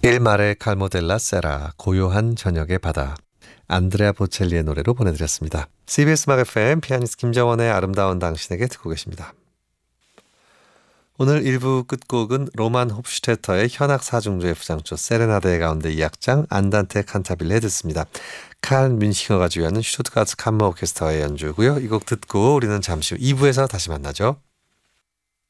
Il mare calmo della sera, 고요한 저녁의 바다. 안드레아 보첼리의 노래로 보내드렸습니다. CBS 음악 FM 피아니스트 김정원의 아름다운 당신에게 듣고 계십니다. 오늘 1부 끝곡은 로만 홉슈테터의 현악 사중조의 부장조 세레나데 가운데 2악장 안단테 칸타빌레 듣습니다. 칼 뮌싱어가 주요하는 슈투트가르트 캄머 오케스트라의 연주고요. 이 곡 듣고 우리는 잠시 후 2부에서 다시 만나죠.